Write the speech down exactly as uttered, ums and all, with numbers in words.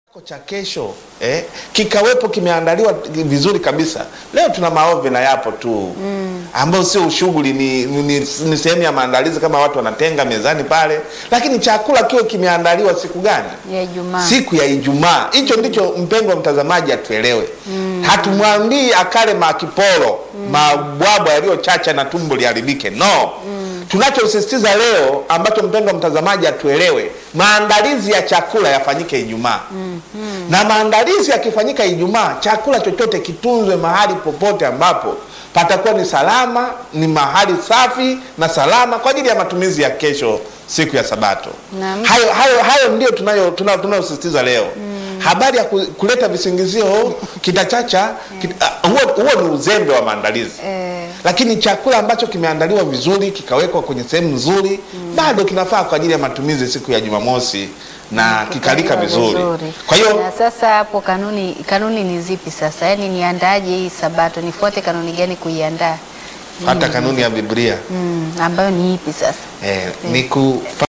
cha kesho eh, kikawepo kimeandaliwa vizuri kabisa. Leo tuna maoven na yapo tu mm. ambayo sio shughuli, ni, ni, ni sehemu ya maandalizi kama watu wanatenga mezani pale, lakini chakula kiwe kimeandaliwa siku gani? Ya Ijumaa. Siku ya Ijumaa. Hicho ndicho mpendwa mtazamaji atuelewe. Mm. Hatumwambii akale makiporo mm. mabwabwa yaliyochacha na tumbo liharibike. No. Mm. Tunachosisitiza leo ambacho mpendwa mtazamaji atuelewe, maandalizi ya chakula yafanyike Ijumaa. Mm, mm. Na maandalizi yakifanyika Ijumaa, chakula chochote kitunzwe mahali popote ambapo patakuwa ni salama, ni mahali safi na salama kwa ajili ya matumizi ya kesho, siku ya Sabato. Hayo hayo hayo ndio tunayo tunayosisitiza leo. Mm. Habari ya kuleta visingizio kitachacha kita, uh, huo huo ni uzembe wa maandalizi. Eh. Lakini chakula ambacho kimeandaliwa vizuri, kikawekwa kwenye sehemu nzuri, mm. bado kinafaa kwa ajili ya matumizi siku ya Jumamosi na mm, kikalika vizuri. vizuri. Kwa hiyo na sasa hapo kanuni kanuni ni zipi sasa? Yaani niandaje hii Sabato? Nifuate kanuni gani kuiandaa? Hata kanuni ya Biblia. Mm, ambayo ni ipi sasa? Eh, eh. ni ku